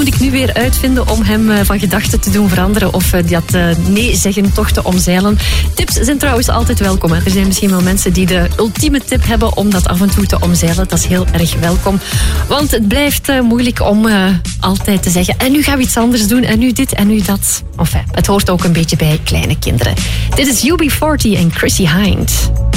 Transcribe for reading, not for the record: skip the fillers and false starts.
ik nu weer uitvinden om hem van gedachten te doen veranderen of dat nee zeggen toch te omzeilen? Tips zijn trouwens altijd welkom. Hè. Er zijn misschien wel mensen die de ultieme tip hebben om dat af en toe te omzeilen. Dat is heel erg welkom. Want het blijft moeilijk om altijd te zeggen en nu gaan we iets anders doen en nu dit en nu dat. Enfin, het hoort ook een beetje bij kleine kinderen. Dit is UB40 en Chrissy Hind.